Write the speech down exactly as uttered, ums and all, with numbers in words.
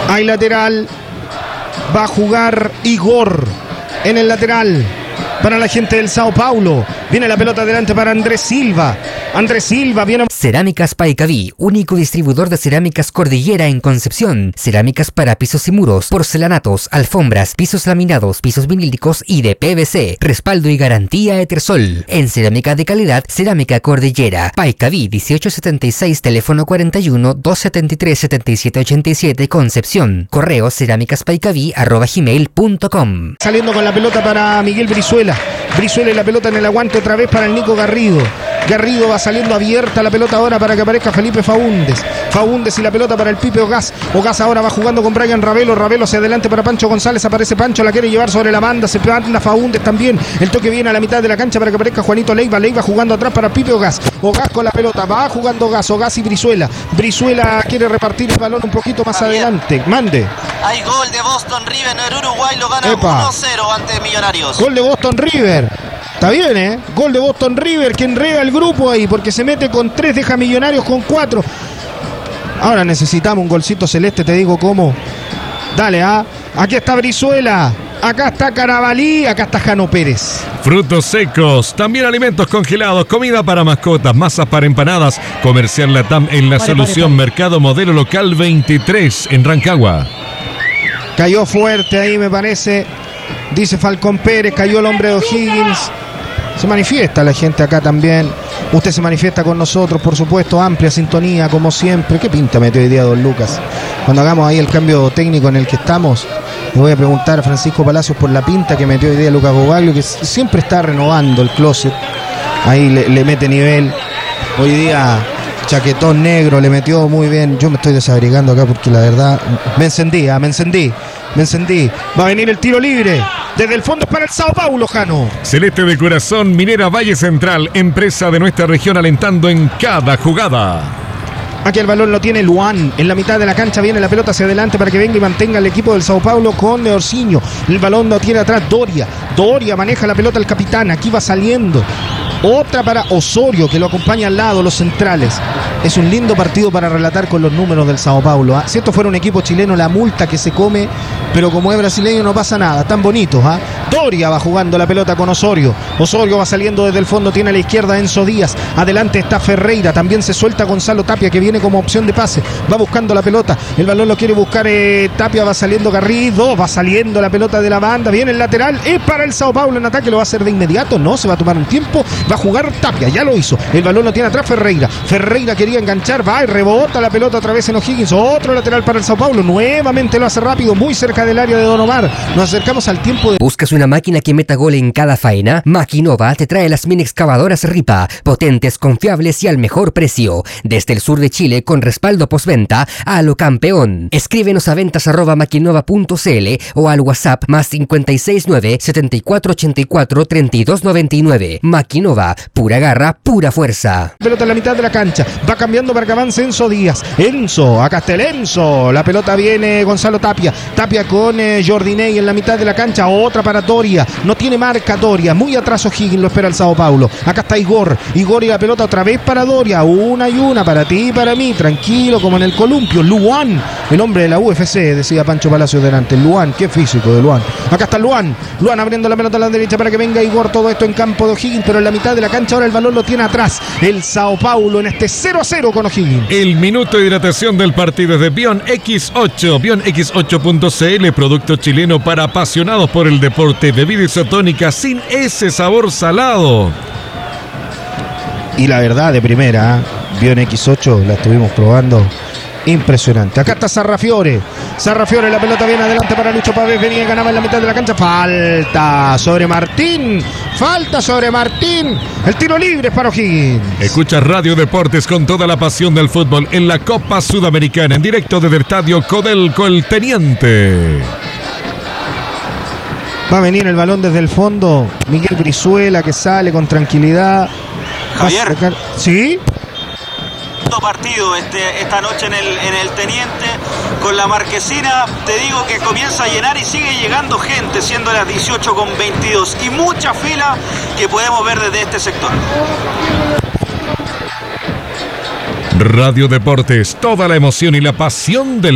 Hay lateral. Va a jugar Igor en el lateral. Para la gente del Sao Paulo. Viene la pelota adelante para Andrés Silva. Andrés Silva viene. Cerámicas Paicaví, único distribuidor de cerámicas Cordillera en Concepción. Cerámicas para pisos y muros, porcelanatos, alfombras, pisos laminados, pisos vinílicos y de P V C. Respaldo y garantía Etersol. En cerámica de calidad, Cerámica Cordillera. Paicaví dieciocho setenta y seis, teléfono cuarenta y uno, doscientos setenta y tres, setenta y siete ochenta y siete, Concepción. Correo cerámicaspaicaví arroba gmail punto com. Saliendo con la pelota para Miguel Brizuela. Brizuela y la pelota en el aguante otra vez para el Nico Garrido. Garrido va saliendo abierta la pelota ahora para que aparezca Felipe Faúndez. Faúndez y la pelota para el Pipe Ogaz. Ogaz ahora va jugando con Brian Ravelo. Ravelo hacia adelante para Pancho González. Aparece Pancho, la quiere llevar sobre la banda. Se manda Faúndez también. El toque viene a la mitad de la cancha para que aparezca Juanito Leiva. Leiva jugando atrás para Pipe Ogaz. Ogaz con la pelota. Va jugando Ogaz. Ogaz y Brizuela. Brizuela quiere repartir el balón un poquito más adelante. Mande. Hay gol de Boston River en el Uruguay. Lo gana Epa. uno cero ante Millonarios. Gol de Boston River. Está bien, ¿eh? Gol de Boston River que enreda el grupo ahí porque se mete con tres, deja Millonarios con cuatro. Ahora necesitamos un golcito celeste, te digo cómo. Dale, ¿ah? Aquí está Brizuela. Acá está Carabalí, acá está Jano Pérez. Frutos secos, también alimentos congelados, comida para mascotas, masas para empanadas. Comercial Latam en la Pare, solución pare, pare. Mercado Modelo Local veintitrés en Rancagua. Cayó fuerte ahí, me parece. Dice Falcón Pérez, cayó el hombre de O'Higgins. Se manifiesta la gente acá también. Usted se manifiesta con nosotros, por supuesto. Amplia sintonía, como siempre. ¿Qué pinta metió hoy día don Lucas? Cuando hagamos ahí el cambio técnico en el que estamos, le voy a preguntar a Francisco Palacios por la pinta que metió hoy día Lucas Bogaglio, que siempre está renovando el closet. Ahí le, le mete nivel. Hoy día chaquetón negro, le metió muy bien. Yo me estoy desabrigando acá porque la verdad me encendí, ah, me encendí. Me encendí. Va a venir el tiro libre. Desde el fondo para el Sao Paulo, Jano. Celeste de Corazón, Minera Valle Central, empresa de nuestra región alentando en cada jugada. Aquí el balón lo tiene Luan. En la mitad de la cancha viene la pelota hacia adelante para que venga y mantenga el equipo del Sao Paulo con Orsiño. El balón lo tiene atrás Doria. Doria maneja la pelota el capitán. Aquí va saliendo. Otra para Osorio que lo acompaña al lado, los centrales. Es un lindo partido para relatar con los números del Sao Paulo, ¿ah? Si esto fuera un equipo chileno, la multa que se come, pero como es brasileño no pasa nada, tan bonitos, ¿ah? Doria va jugando la pelota con Osorio. Osorio va saliendo desde el fondo, tiene a la izquierda Enzo Díaz. Adelante está Ferreira, también se suelta Gonzalo Tapia que viene como opción de pase. Va buscando la pelota, el balón lo quiere buscar eh, Tapia, va saliendo Garrido, va saliendo la pelota de la banda, viene el lateral, es para el Sao Paulo en ataque, lo va a hacer de inmediato, no, se va a tomar un tiempo, va a jugar Tapia, ya lo hizo. El balón lo tiene atrás Ferreira. Ferreira quería enganchar, va y rebota la pelota otra vez en O'Higgins. Otro lateral para el Sao Paulo. Nuevamente lo hace rápido, muy cerca del área de Don Omar. Nos acercamos al tiempo de... ¿Buscas una máquina que meta gol en cada faena? Maquinova te trae las mini excavadoras Ripa, potentes, confiables y al mejor precio. Desde el sur de Chile con respaldo postventa a lo campeón. Escríbenos a ventas arroba maquinova punto cl o al WhatsApp más cinco seis nueve, setenta y cuatro ochenta y cuatro, treinta y dos noventa y nueve. Maquinova, pura garra, pura fuerza. Pelota en la mitad de la cancha. Va cambiando para que avance Enzo Díaz. Enzo, acá está el Enzo. La pelota viene Gonzalo Tapia. Tapia con eh, Jordinei en la mitad de la cancha. Otra para Doria. No tiene marca Doria. Muy atrás O'Higgins, lo espera el Sao Paulo. Acá está Igor. Igor y la pelota otra vez para Doria. Una y una para ti y para mí. Tranquilo como en el columpio. Luan, el hombre de la U F C, decía Pancho Palacios delante. Luan, qué físico de Luan. Acá está Luan. Luan abriendo la pelota a la derecha para que venga Igor. Todo esto en campo de O'Higgins, pero en la mitad de la cancha ahora el balón lo tiene atrás el Sao Paulo en este cero a cero con O'Higgins. El minuto de hidratación del partido es de Bion equis ocho, bion equis ocho punto cl, producto chileno para apasionados por el deporte, bebida isotónica sin ese sabor salado. Y la verdad, de primera, ¿eh? Bion equis ocho la estuvimos probando. Impresionante. Acá está Sarrafiore. Sarrafiore, la pelota viene adelante para Lucho Pávez. Venía y ganaba en la mitad de la cancha. Falta sobre Martín. Falta sobre Martín. El tiro libre es para O'Higgins. Escucha Radio Deportes con toda la pasión del fútbol en la Copa Sudamericana. En directo desde el estadio Codelco El Teniente. Va a venir el balón desde el fondo. Miguel Brizuela que sale con tranquilidad. Javier. ¿Sí? Partido este, esta noche en el, en el Teniente con la Marquesina, te digo que comienza a llenar y sigue llegando gente, siendo las dieciocho con veintidós y mucha fila que podemos ver desde este sector. Radio Deportes, toda la emoción y la pasión del